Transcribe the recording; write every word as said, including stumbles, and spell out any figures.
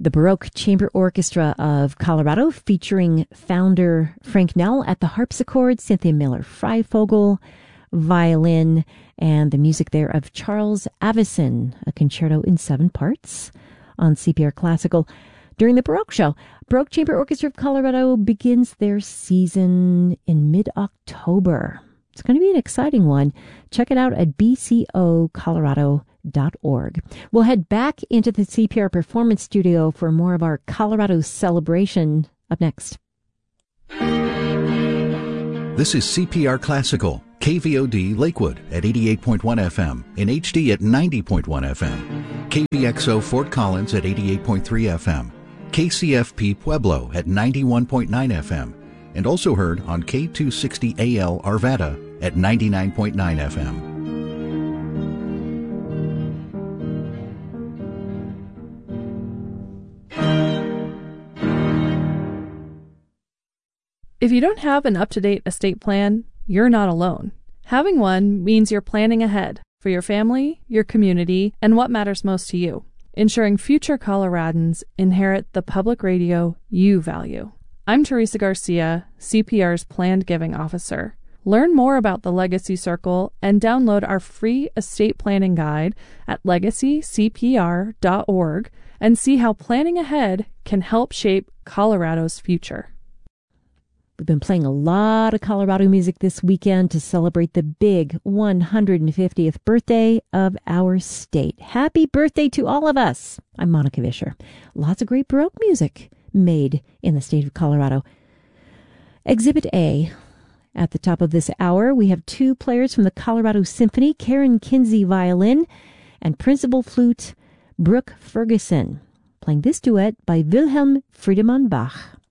The Baroque Chamber Orchestra of Colorado, featuring founder Frank Nell at the harpsichord, Cynthia Miller-Freifogel, violin, and the music there of Charles Avison, a concerto in seven parts on C P R Classical. During the Baroque Show, Baroque Chamber Orchestra of Colorado begins their season in mid-October. It's going to be an exciting one. Check it out at b c o colorado dot org. We'll head back into the C P R Performance Studio for more of our Colorado celebration up next. This is C P R Classical, K V O D Lakewood at eighty-eight point one F M, in H D at ninety point one F M, K B X O Fort Collins at eighty-eight point three F M, K C F P Pueblo at ninety-one point nine F M, and also heard on K two sixty A L Arvada at ninety-nine point nine F M. If you don't have an up-to-date estate plan, you're not alone. Having one means you're planning ahead for your family, your community, and what matters most to you, ensuring future Coloradans inherit the public radio you value. I'm Teresa Garcia, C P R's Planned Giving Officer. Learn more about the Legacy Circle and download our free estate planning guide at legacy c p r dot org and see how planning ahead can help shape Colorado's future. We've been playing a lot of Colorado music this weekend to celebrate the big one hundred fiftieth birthday of our state. Happy birthday to all of us. I'm Monica Vischer. Lots of great Baroque music made in the state of Colorado. Exhibit A. At the top of this hour, we have two players from the Colorado Symphony, Karen Kinsey violin and principal flute Brooke Ferguson, playing this duet by Wilhelm Friedemann Bach.